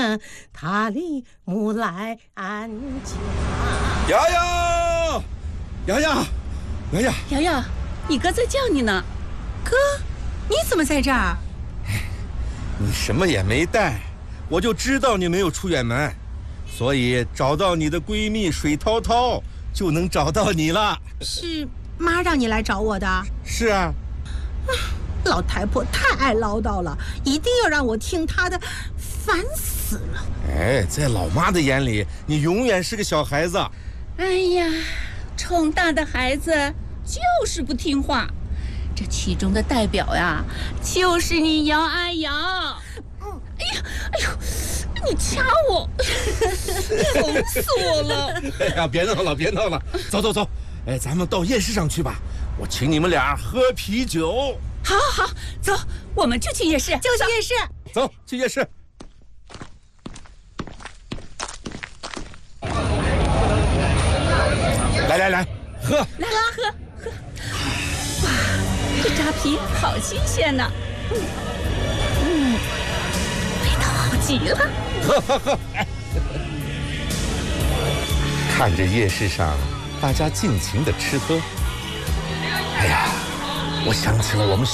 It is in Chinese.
塔里木来安家。 瑶瑶，瑶瑶，瑶瑶， 瑶瑶，你哥在叫你呢。 哥，你怎么在这儿？ 你什么也没带，我就知道你没有出远门，所以找到你的闺蜜水涛涛，就能找到你了。 是妈让你来找我的？ 是啊。 老太婆太爱唠叨了，一定要让我听她的，烦死了。 哎，在老妈的眼里，你永远是个小孩子。 哎呀，宠大的孩子就是不听话，这其中的代表呀，就是你姚阿瑶。哎呦，你掐我，疼死我了！ 哎呀，别闹了，别闹了，走走走，哎，咱们到夜市上去吧，我请你们俩喝啤酒。 好，好，好，走，我们就去夜市， 就去夜市。 走，去夜市。来，喝！ 来喝。哇，这扎啤好新鲜呢！味道好极了。 喝！看着夜市上大家尽情的吃喝，哎呀，我想起了我们